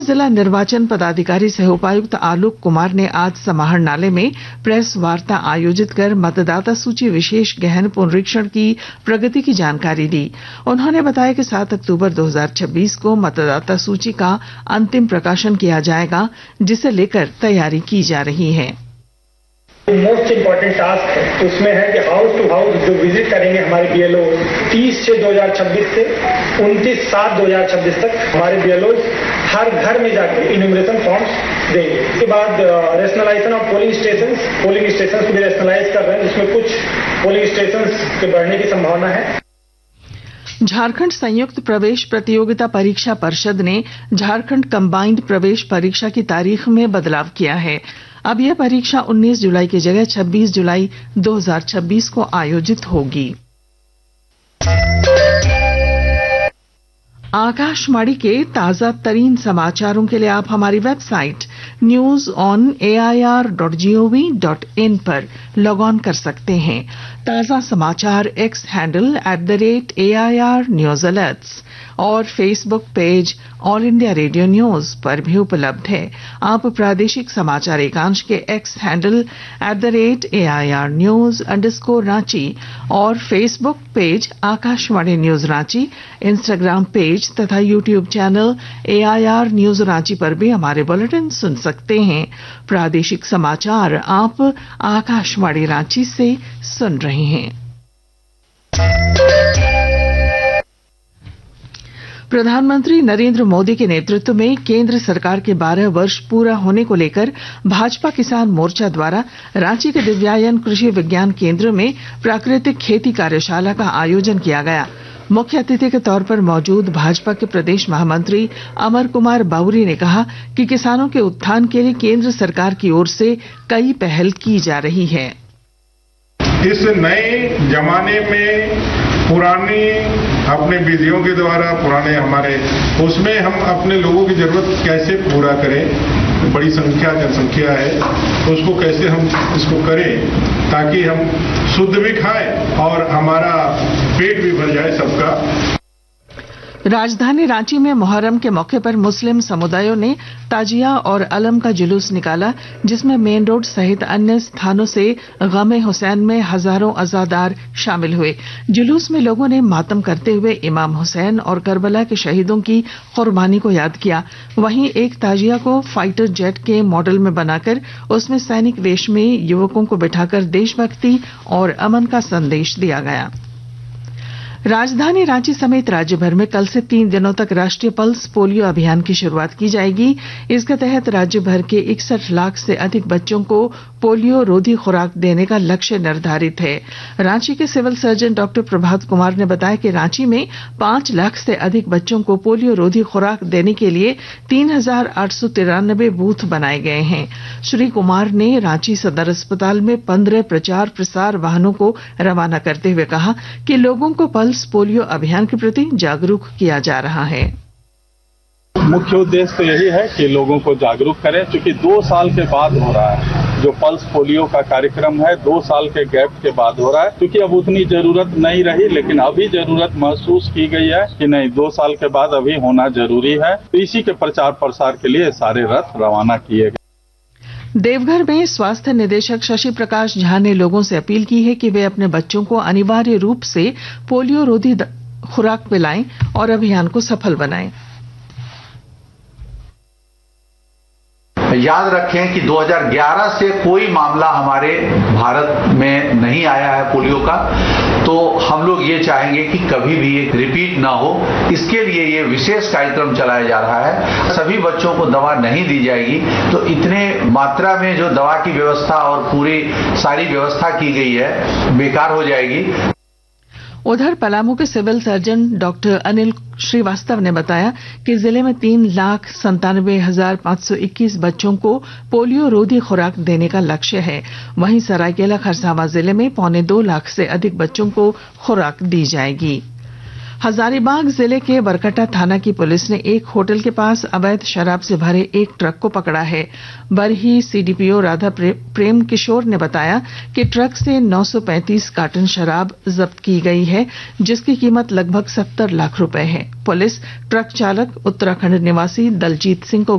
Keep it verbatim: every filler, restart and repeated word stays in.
जिला निर्वाचन पदाधिकारी सह उपायुक्त आलोक कुमार ने आज समाहर नाले में प्रेस वार्ता आयोजित कर मतदाता सूची विशेष गहन पुनरीक्षण की प्रगति की जानकारी दी। उन्होंने बताया कि सात अक्टूबर दो हजार छब्बीस को मतदाता सूची का अंतिम प्रकाशन किया जाएगा, जिसे लेकर तैयारी की जा रही है। मोस्ट इम्पोर्टेंट टास्क उसमें है कि हाउस टू हाउस जो विजिट करेंगे हमारे बीएलओ तीस छह दो हजार छब्बीस से उनतीस सात दो हजार छब्बीस तक हमारे बीएलओ हर घर में जाकर इन्यूमरेशन फॉर्म्स देंगे। इसके बाद rationalisation of polling station polling station को भी रेशनलाइज कर रहे हैं, जिसमें कुछ पोलिंग स्टेशन के बढ़ने की संभावना है। झारखंड संयुक्त प्रवेश प्रतियोगिता परीक्षा परिषद ने झारखंड कंबाइंड प्रवेश परीक्षा की तारीख में बदलाव किया है। अब यह परीक्षा उन्नीस जुलाई की जगह छब्बीस जुलाई दो हजार छब्बीस को आयोजित होगी। आकाशवाणी के ताजा तरीन समाचारों के लिए आप हमारी website news on A I R dot G O V dot in पर लॉग ऑन कर सकते हैं। ताजा समाचार x handle at the rate A I R news alerts और Facebook page all India radio news पर भी उपलब्ध है। आप प्रादेशिक समाचार एकांश के x handle at the rate A I R news underscore Ranchi और Facebook page Akashvani news Ranchi, Instagram page तथा YouTube channel A I R news Ranchi पर भी हमारे बुलेटिन सुन सकते हैं। प्रादेशिक समाचार आप आकाशवाणी रांची से सुन रहे हैं। प्रधानमंत्री नरेंद्र मोदी के नेतृत्व में केंद्र सरकार के बारह वर्ष पूरा होने को लेकर भाजपा किसान मोर्चा द्वारा रांची के दिव्यायन कृषि विज्ञान केंद्र में प्राकृतिक खेती कार्यशाला का आयोजन किया गया। मुख्य अतिथि के तौर पर मौजूद भाजपा के प्रदेश महामंत्री अमर कुमार बाउरी ने कहा कि किसानों के उत्थान के लिए केंद्र सरकार की ओर से कई पहल की जा रही है। इस नए जमाने में पुरानी अपने विधियों के द्वारा पुराने हमारे उसमें हम अपने लोगों की जरूरत कैसे पूरा करें, बड़ी संख्या जनसंख्या है तो उसको कैसे हम इसको करें ताकि हम शुद्ध भी खाएं और हमारा पेट भी भर जाए सबका। राजधानी रांची में मुहर्रम के मौके पर मुस्लिम समुदायों ने ताजिया और अलम का जुलूस निकाला, जिसमें मेन रोड सहित अन्य स्थानों से गमे हुसैन में हजारों अज़ादार शामिल हुए। जुलूस में लोगों ने मातम करते हुए इमाम हुसैन और करबला के शहीदों की कुर्बानी को याद किया। वहीं एक ताजिया को फाइटर जेट के मॉडल में बनाकर उसमें सैनिक वेश में युवकों को बिठाकर देशभक्ति और अमन का संदेश दिया गया। राजधानी रांची समेत राज्य भर में कल से तीन दिनों तक राष्ट्रीय पल्स पोलियो अभियान की शुरुआत की जाएगी। इसके तहत राज्य भर के इकसठ लाख से अधिक बच्चों को पोलियो रोधी खुराक देने का लक्ष्य निर्धारित है। रांची के civil surgeon doctor Prabhat Kumar ने बताया कि रांची में पांच लाख से अधिक बच्चों को पोलियो रोधी खुराक देने के लिए तीन हजार आठ सौ तिरानबे बूथ बनाए गए हैं। श्री कुमार ने रांची सदर अस्पताल में पंद्रह प्रचार प्रसार वाहनों को रवाना करते हुए कहा कि लोगों को पल्स पोलियो अभियान के प्रति जागरूक किया जा रहा है। मुख्य उद्देश्य तो यही है कि लोगों को जागरूक करें, क्योंकि दो साल के बाद हो रहा है जो पल्स पोलियो का कार्यक्रम है, दो साल के गैप के बाद हो रहा है, क्योंकि अब उतनी जरूरत नहीं रही, लेकिन अभी जरूरत महसूस की गई है कि नहीं, दो साल के बाद अभी होना जरूरी है। तो इसी के प्रचार प्रसार के लिए सारे रथ रवाना किए गए। देवघर में स्वास्थ्य निदेशक शशि प्रकाश झा ने लोगों से अपील की है कि वे अपने बच्चों को अनिवार्य रूप से पोलियो रोधी खुराक पिलाएं और अभियान को सफल बनाएं। याद रखें कि दो हजार ग्यारह से कोई मामला हमारे भारत में नहीं आया है पोलियो का, तो हम लोग ये चाहेंगे कि कभी भी ये रिपीट ना हो। इसके लिए ये विशेष कार्यक्रम चलाया जा रहा है। सभी बच्चों को दवा नहीं दी जाएगी, तो इतने मात्रा में जो दवा की व्यवस्था और पूरी सारी व्यवस्था की गई है बेकार हो जाएगी। उधर पलामू के civil surgeon doctor Anil Srivastava ने बताया कि जिले में तीन लाख संतानवे हजार पांच सौ इक्कीस बच्चों को पोलियो रोधी खुराक देने का लक्ष्य है। वहीं सरायकेला खरसावां जिले में पौने दो लाख से अधिक बच्चों को खुराक दी जाएगी। हजारीबाग जिले के बरकट्टा थाना की पुलिस ने एक होटल के पास अवैध शराब से भरे एक ट्रक को पकड़ा है। बरही सीडीपीओ राधा प्रे, प्रेम किशोर ने बताया कि ट्रक से नौ सौ पैंतीस कार्टन शराब जब्त की गई है, जिसकी कीमत लगभग सत्तर लाख रुपए है। पुलिस ट्रक चालक उत्तराखंड निवासी दलजीत सिंह को